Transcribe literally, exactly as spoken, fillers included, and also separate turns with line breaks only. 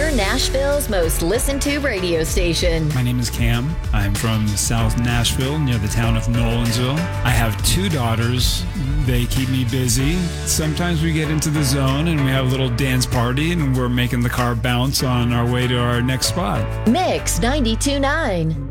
Greater Nashville's most listened to radio station.
My name is Cam. I'm from South Nashville, near the town of Nolensville. I have two daughters. They keep me busy. Sometimes we get into the zone and we have a little dance party and we're making the car bounce on our way to our next spot.
Mix ninety-two point nine.